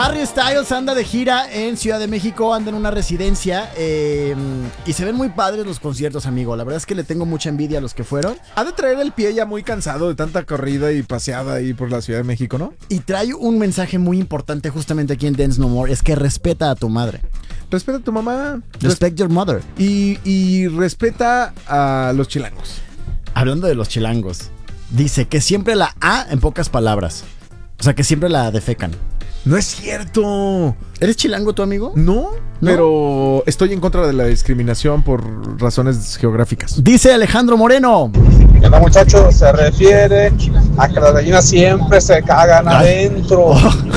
Harry Styles anda de gira en Ciudad de México, anda en una residencia y se ven muy padres los conciertos, amigo. La verdad es que le tengo mucha envidia a los que fueron. Ha de traer el pie ya muy cansado de tanta corrida y paseada ahí por la Ciudad de México, ¿no? Y trae un mensaje muy importante justamente aquí en Dance No More, es que respeta a tu madre. Respeta a tu mamá. Respect your mother. Y respeta a los chilangos. Hablando de los chilangos, dice que siempre la A en pocas palabras. O sea, que siempre la defecan. No es cierto. ¿Eres chilango tu amigo? No, pero estoy en contra de la discriminación por razones geográficas. Dice Alejandro Moreno. El muchacho se refiere a que las gallinas siempre se cagan adentro.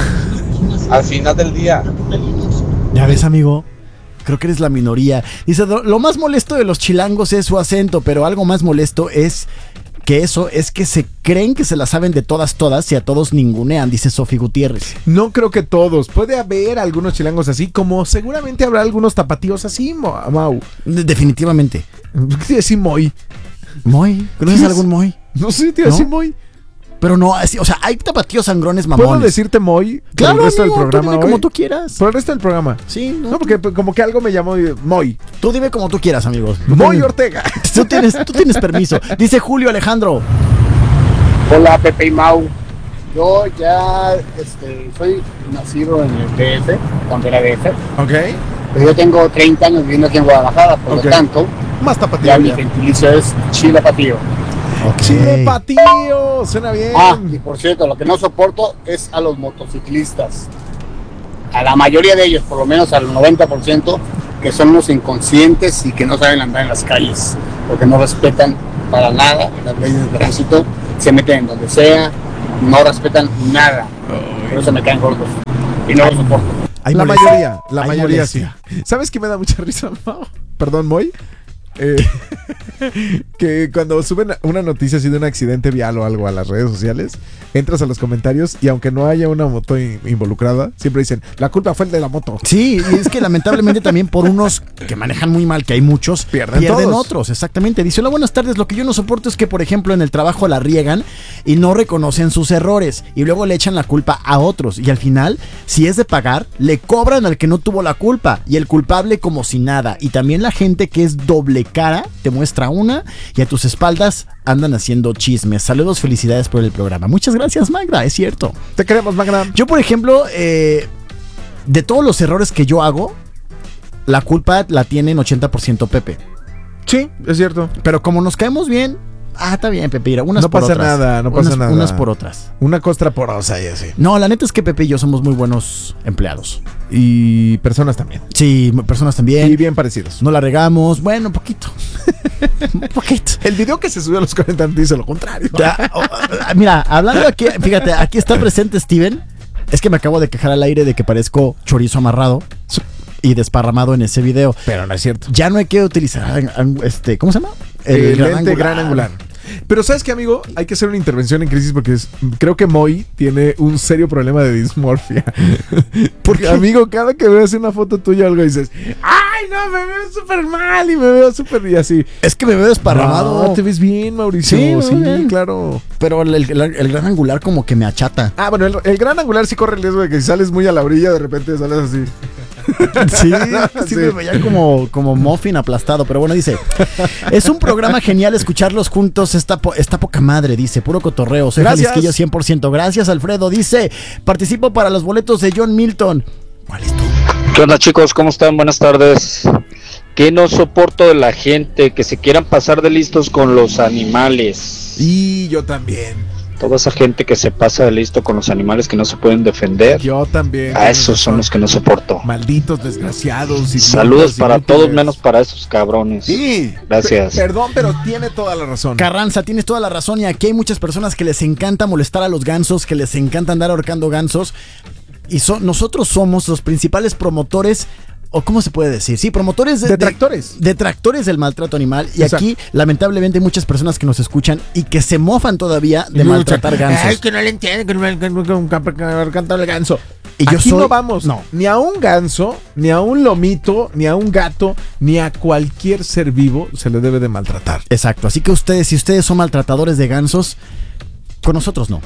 Al final del día. Ya ves, amigo, creo que eres la minoría. Dice, lo más molesto de los chilangos es su acento, pero algo más molesto es que se creen que se la saben de todas y a todos ningunean, dice Sofi Gutiérrez. No creo que todos. Puede haber algunos chilangos así, como seguramente habrá algunos tapatíos así, Mau. Definitivamente. ¿Qué te decía Moy? ¿Moy? ¿Conoces algún Moy? No sé, te decía Moy. Pero no, así, o sea, hay tapatíos sangrones mamones. ¿Puedo decirte Moy? Claro, por el resto amigo, del programa tú dime como tú quieras. Por el resto del programa. Sí, no, porque como que algo me llamó Moy. Tú dime como tú quieras, amigos. Moy Ortega. Tú tienes permiso. Dice Julio Alejandro. Hola, Pepe y Mau. Yo ya soy nacido en el DF, Frontera DF. Ok. Pero yo tengo 30 años viviendo aquí en Guadalajara, por lo tanto, más tapatío. Ya mi gentilicio es Chile Patío. Okay. Chile Patío, suena bien. Y por cierto, lo que no soporto es a los motociclistas. A la mayoría de ellos, por lo menos al 90%, que son los inconscientes y que no saben andar en las calles, porque no respetan para nada las leyes de tránsito, se meten en donde sea, no respetan nada. Por eso me caen gordos y no lo soporto. La mayoría sí. ¿Sabes qué me da mucha risa, Mau? Perdón, Moy. Que cuando suben una noticia así de un accidente vial o algo a las redes sociales, entras a los comentarios y aunque no haya una moto involucrada, siempre dicen, la culpa fue el de la moto. Sí, y es que lamentablemente también por unos que manejan muy mal, que hay muchos, pierden otros, exactamente. Dice, hola, buenas tardes, lo que yo no soporto es que, por ejemplo, en el trabajo la riegan y no reconocen sus errores y luego le echan la culpa a otros y al final, si es de pagar, le cobran al que no tuvo la culpa y el culpable como si nada. Y también la gente que es doble cara te muestra una y a tus espaldas andan haciendo chismes. Saludos, felicidades por el programa. Muchas gracias, Magda, es cierto. Te queremos, Magda. Yo, por ejemplo, de todos los errores que yo hago, la culpa la tiene en 80% Pepe. Sí, es cierto. Pero como nos caemos bien, está bien, Pepe, mira, unas no por pasa otras. Nada, no pasa nada. Unas por otras. Una costra porosa y así. No, la neta es que Pepe y yo somos muy buenos empleados. Y personas también. Sí, personas también. Y bien parecidos. No la regamos, bueno, un poquito. Un poquito. El video que se subió a los comentarios dice lo contrario. Mira, hablando aquí, fíjate, aquí está presente Steven. Es que me acabo de quejar al aire de que parezco chorizo amarrado y desparramado en ese video. Pero no es cierto. Ya no hay que utilizar ¿cómo se llama? El lente gran angular. Pero ¿sabes qué, amigo? Hay que hacer una intervención en crisis porque creo que Moy tiene un serio problema de dismorfia. Porque, amigo, cada que veas una foto tuya o algo dices, ¡ay, no, me veo súper mal! Y me veo súper... Y así. Es que me veo desparramado. No, te ves bien, Mauricio. Sí, bien. Claro. Pero el gran angular como que me achata. Bueno, el gran angular sí corre el riesgo de que si sales muy a la orilla, de repente sales así. Sí, me veía como muffin aplastado. Pero bueno, dice, es un programa genial escucharlos juntos. Está poca madre, dice, puro cotorreo. Soy Jalisquillo 100%. Gracias, Alfredo. Dice, participo para los boletos de John Milton. ¿Cuál es tú? ¿Qué onda, chicos? ¿Cómo están? Buenas tardes. Que no soporto de la gente que se quieran pasar de listos con los animales. Y yo también. Toda esa gente que se pasa de listo con los animales que no se pueden defender. Yo también. A esos son los que no soporto. Malditos, desgraciados. Saludos para todos menos para esos cabrones. Sí. Gracias. Perdón, pero tiene toda la razón. Carranza, tienes toda la razón. Y aquí hay muchas personas que les encanta molestar a los gansos, que les encanta andar ahorcando gansos. Y nosotros somos los principales promotores, o ¿cómo se puede decir? Sí, promotores detractores del maltrato animal. Y aquí, lamentablemente, hay muchas personas que nos escuchan y que se mofan todavía de maltratar gansos. Ay, que no le entienden, que no canta el ganso. Y yo aquí no vamos ni a un ganso, ni a un lomito, ni a un gato, ni a cualquier ser vivo se le debe de maltratar. Exacto, así que si ustedes son maltratadores de gansos, con nosotros no.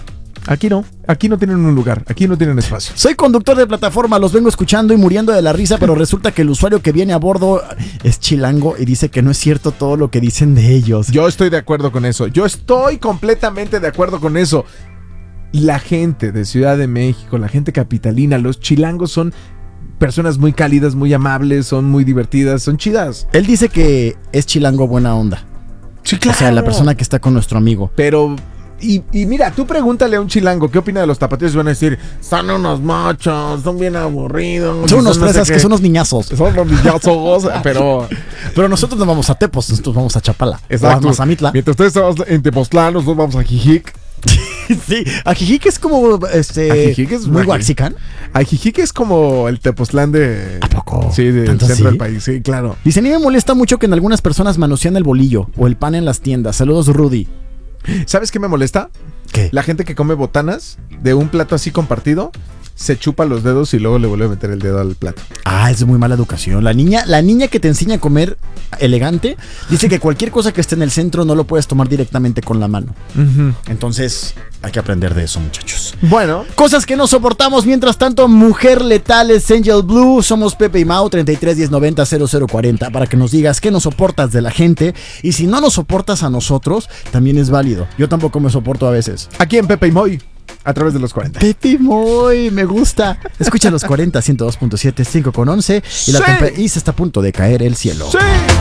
Aquí no tienen un lugar, aquí no tienen espacio. Soy conductor de plataforma, los vengo escuchando y muriendo de la risa, pero resulta que el usuario que viene a bordo es chilango y dice que no es cierto todo lo que dicen de ellos. Yo estoy de acuerdo con eso, yo estoy completamente de acuerdo con eso. La gente de Ciudad de México, la gente capitalina, los chilangos son personas muy cálidas, muy amables, son muy divertidas, son chidas. Él dice que es chilango buena onda. Sí, claro. O sea, la persona que está con nuestro amigo. Pero... Y mira, tú pregúntale a un chilango qué opina de los tapatíos y van a decir, son unos machos, son bien aburridos. Son unos fresas, que son unos niñazos. Son unos niñazos, pero nosotros no vamos a Tepos, nosotros vamos a Chapala. Exacto. O a Mazamitla. Mientras ustedes están en Tepoztlán, nosotros vamos a Jijic. Sí, Ajijic es como Ajijic es muy huaxican. Ajijic es como el Tepoztlán de... ¿A poco? Sí, del ¿Tanto centro así? del país, sí, claro. Dice, a mí me molesta mucho que en algunas personas manosean el bolillo o el pan en las tiendas. Saludos, Rudy. ¿Sabes qué me molesta? ¿Qué? La gente que come botanas de un plato así compartido, se chupa los dedos y luego le vuelve a meter el dedo al plato. Ah, es de muy mala educación. La niña que te enseña a comer elegante dice que cualquier cosa que esté en el centro no lo puedes tomar directamente con la mano. Uh-huh. Entonces, hay que aprender de eso, muchachos. Bueno. Cosas que no soportamos. Mientras tanto, Mujer Letal es Angel Blue. Somos Pepe y Mau, 33 10 90 0040. Para que nos digas qué no soportas de la gente. Y si no nos soportas a nosotros, también es válido. Yo tampoco me soporto a veces. Aquí en Pepe y Moy, a través de los 40. Pepe y Moy, me gusta. Escucha los 40, 102.7, 5 con 11. Y, y se está a punto de caer el cielo. ¡Sí!